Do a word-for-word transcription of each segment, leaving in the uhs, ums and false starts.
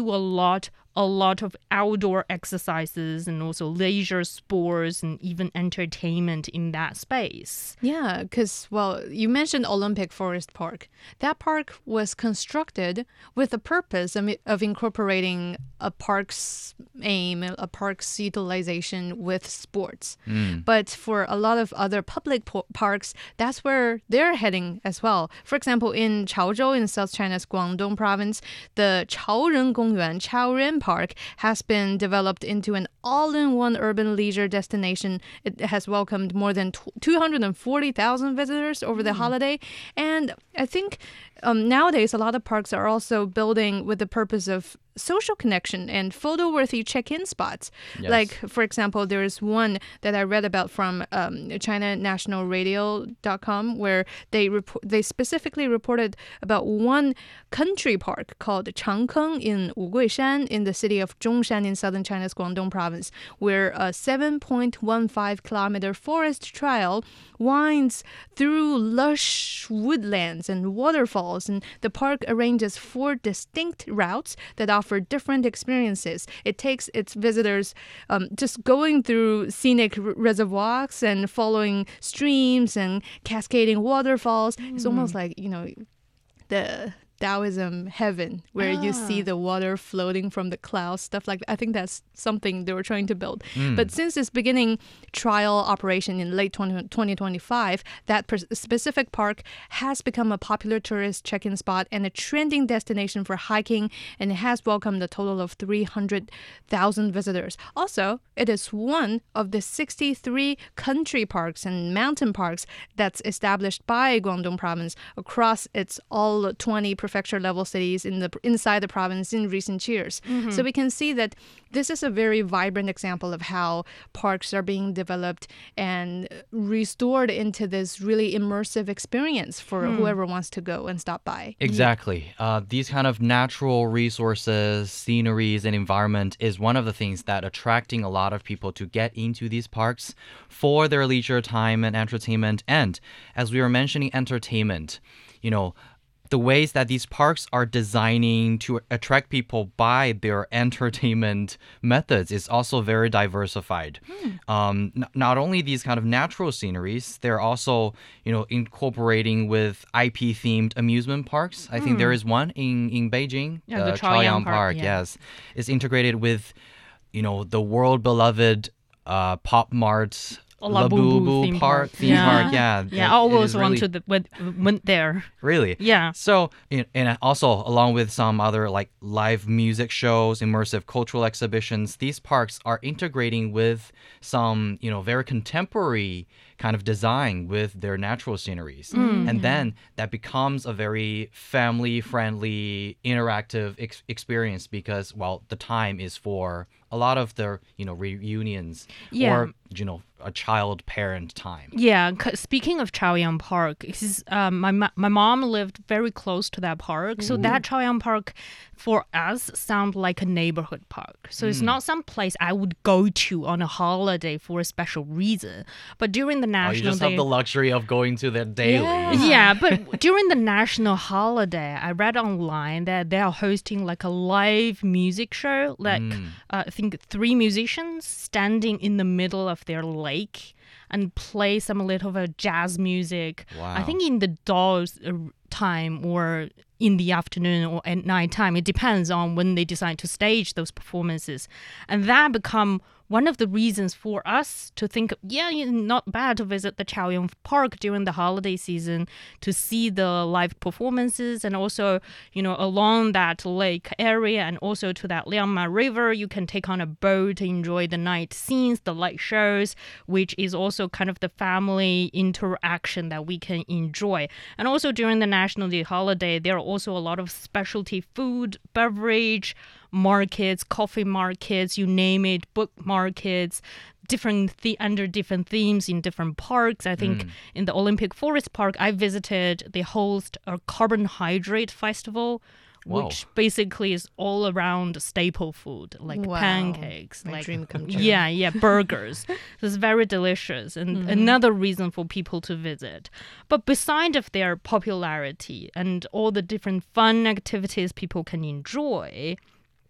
do a lot a lot of outdoor exercises and also leisure sports and even entertainment in that space. Yeah, because, well, you mentioned Olympic Forest Park. That park was constructed with the purpose of, of incorporating a park's aim, a park's utilization with sports. Mm. But for a lot of other public po- parks, that's where they're heading as well. For example, in Chaozhou in South China's Guangdong province, the Chaoren Gongyuan, Chaoren Park, has been developed into an all-in-one urban leisure destination. It has welcomed more than two hundred forty thousand visitors over the holiday. And I think um, nowadays a lot of parks are also building with the purpose of social connection and photo-worthy check-in spots. Yes. Like, for example, there is one that I read about from um, China National Radio dot com where they report they specifically reported about one country park called Changkeng in Wuguishan in the city of Zhongshan in southern China's Guangdong province, where a seven point one five kilometer forest trail winds through lush woodlands and waterfalls, and the park arranges four distinct routes that offer different experiences. It takes its visitors um, just going through scenic r- reservoirs and following streams and cascading waterfalls. Mm. It's almost like, you know, the Taoism heaven, where ah. you see the water floating from the clouds, stuff like that. I think that's something they were trying to build. Mm. But since its beginning trial operation in late twenty twenty-five, that per- specific park has become a popular tourist check-in spot and a trending destination for hiking, and it has welcomed a total of three hundred thousand visitors. Also, it is one of the sixty-three country parks and mountain parks that's established by Guangdong province across its all twenty prefecture level cities in the inside the province in recent years. Mm-hmm. So we can see that this is a very vibrant example of how parks are being developed and restored into this really immersive experience for mm. whoever wants to go and stop by. Exactly. Uh, these kind of natural resources, sceneries, and environment is one of the things that attracting a lot of people to get into these parks for their leisure time and entertainment. And as we were mentioning entertainment, you know, the ways that these parks are designing to attract people by their entertainment methods is also very diversified. Hmm. Um, n- not only these kind of natural sceneries, they're also, you know, incorporating with I P-themed amusement parks. I hmm. think there is one in, in Beijing, yeah, the, the Chaoyang Park, Park yeah. yes. It's integrated with, you know, the world-beloved uh, Pop Mart Labubu theme park, park. Theme yeah. park, yeah. Yeah, it, I always really... wanted to went, went there. Really? Yeah. So, and also along with some other like live music shows, immersive cultural exhibitions, these parks are integrating with some, you know, very contemporary kind of design with their natural sceneries. Mm. And then that becomes a very family-friendly, interactive ex- experience because, well, the time is for a lot of the, you know, reunions yeah. or, you know, a child-parent time. Yeah, speaking of Chaoyang Park, is, um, my my mom lived very close to that park, so mm. that Chaoyang Park for us sound like a neighborhood park. So mm. it's not some place I would go to on a holiday for a special reason. But during the national oh, you just day, have the luxury of going to there daily. Yeah, yeah but during the national holiday, I read online that they are hosting like a live music show, like mm. uh, I think three musicians standing in the middle of their lake and play some little of a jazz music. Wow. I think in the doll's time or in the afternoon or at night time. It depends on when they decide to stage those performances. And that become one of the reasons for us to think, yeah, it's not bad to visit the Chaoyang Park during the holiday season to see the live performances, and also, you know, along that lake area and also to that Liangma River, you can take on a boat to enjoy the night scenes, the light shows, which is also kind of the family interaction that we can enjoy. And also during the National Day holiday, there are also a lot of specialty food, beverage, markets, coffee markets, you name it, book markets, different the- under different themes in different parks. I think mm. in the Olympic Forest Park, I visited, they host a carbohydrate festival, Whoa. which basically is all around staple food, like wow. pancakes. My like dream come true. Yeah, yeah, burgers. So it's very delicious and mm-hmm. another reason for people to visit. But beside of their popularity and all the different fun activities people can enjoy,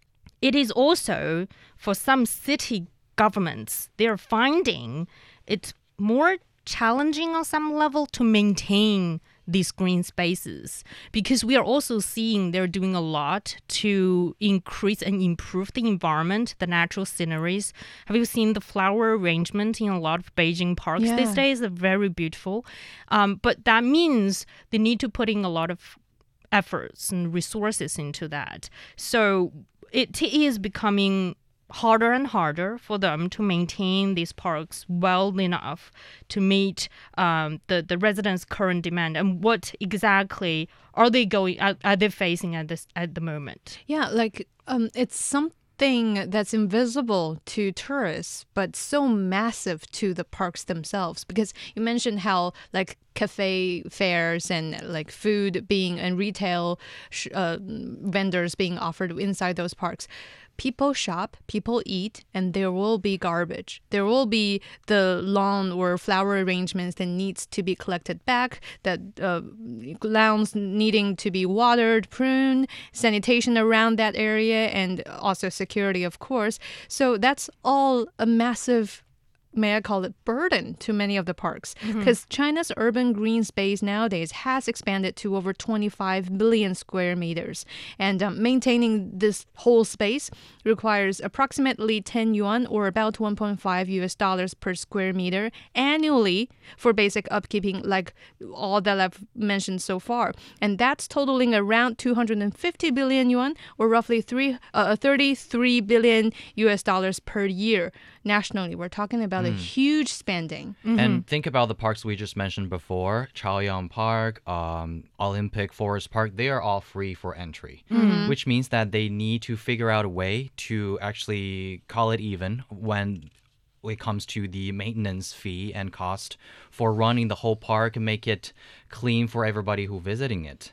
it is also for some city governments, they're finding it's more challenging on some level to maintain these green spaces, because we are also seeing they're doing a lot to increase and improve the environment, the natural sceneries. Have you seen the flower arrangement in a lot of Beijing parks Yeah. these days? They're very beautiful. Um, but that means they need to put in a lot of efforts and resources into that. So it is becoming harder and harder for them to maintain these parks well enough to meet um, the, the residents' current demand. And what exactly are they going are, are they facing at this at the moment? Yeah, like um, it's something that's invisible to tourists, but so massive to the parks themselves. Because you mentioned how like cafe fairs and like food being and retail sh- uh, vendors being offered inside those parks. People shop, people eat, and there will be garbage. There will be the lawn or flower arrangements that needs to be collected back, that uh, lawns needing to be watered, pruned, sanitation around that area, and also security, of course. So that's all a massive, may I call it, burden to many of the parks, because mm-hmm. China's urban green space nowadays has expanded to over twenty-five billion square meters, and um, maintaining this whole space requires approximately ten yuan or about one point five U S dollars per square meter annually for basic upkeeping, like all that I've mentioned so far, and that's totaling around two hundred fifty billion yuan or roughly three, uh, thirty-three billion U S dollars per year. Nationally, we're talking about mm. a huge spending. Mm-hmm. And think about the parks we just mentioned before, Chaoyang Park, um, Olympic Forest Park, they are all free for entry, mm-hmm. which means that they need to figure out a way to actually call it even when it comes to the maintenance fee and cost for running the whole park and make it clean for everybody who's visiting it.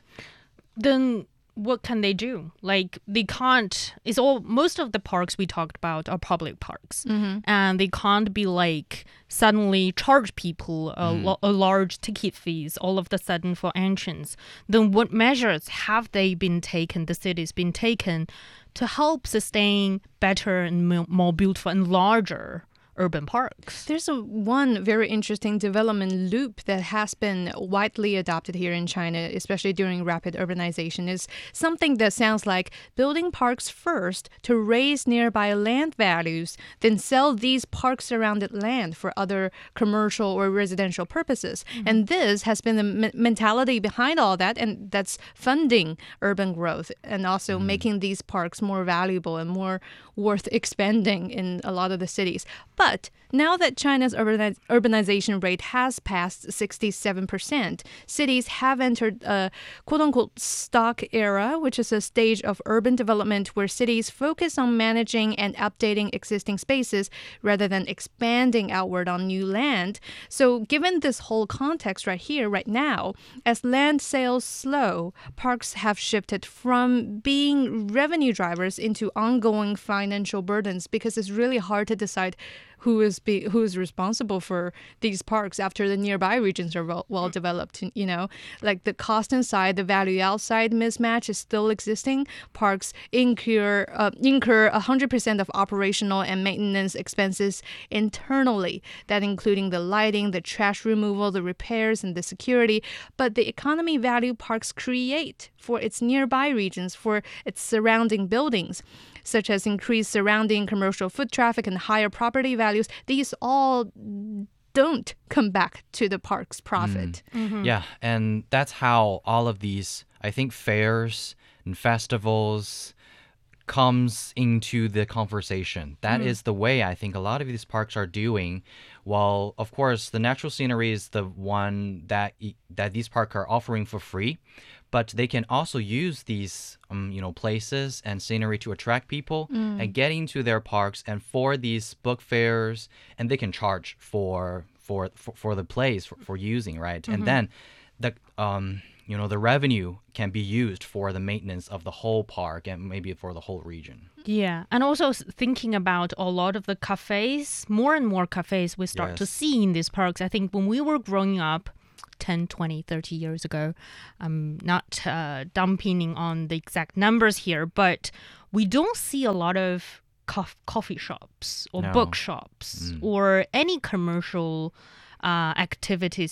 Then what can they do? Like, they can't, it's all, most of the parks we talked about are public parks. Mm-hmm. And they can't be like, suddenly charge people a, mm. lo- a large ticket fees all of the sudden for entrance. Then what measures have they been taken, the city's been taken, to help sustain better and more, more beautiful and larger urban parks? There's a one very interesting development loop that has been widely adopted here in China, especially during rapid urbanization. Is something that sounds like building parks first to raise nearby land values, then sell these park surrounded land for other commercial or residential purposes. Mm-hmm. And this has been the me- mentality behind all that, and that's funding urban growth and also mm-hmm. making these parks more valuable and more worth expanding in a lot of the cities. But now that China's urbaniz- urbanization rate has passed sixty-seven percent, cities have entered a quote-unquote stock era, which is a stage of urban development where cities focus on managing and updating existing spaces rather than expanding outward on new land. So given this whole context right here, right now, as land sales slow, parks have shifted from being revenue drivers into ongoing financial burdens, because it's really hard to decide who is be, who is responsible for these parks after the nearby regions are well, well developed. You know, like the cost inside, the value outside mismatch is still existing. Parks incur uh, incur one hundred percent of operational and maintenance expenses internally, that including the lighting, the trash removal, the repairs, and the security. But the economy value parks create for its nearby regions, for its surrounding buildings, such as increased surrounding commercial foot traffic and higher property values, these all don't come back to the park's profit. Mm. Mm-hmm. Yeah, and that's how all of these, I think, fairs and festivals comes into the conversation. That mm. is the way I think a lot of these parks are doing. Well, of course, the natural scenery is the one that that these parks are offering for free, but they can also use these um, you know, places and scenery to attract people mm. and get into their parks and for these book fairs, and they can charge for for for, for the place for, for using, right? Mm-hmm. And then the um you know, the revenue can be used for the maintenance of the whole park and maybe for the whole region. Yeah, and also thinking about a lot of the cafes, more and more cafes we start yes. to see in these parks. I think when we were growing up ten, twenty, thirty years ago, I'm not uh, dumping on the exact numbers here, but we don't see a lot of cof- coffee shops or No. bookshops Mm. or any commercial uh, activities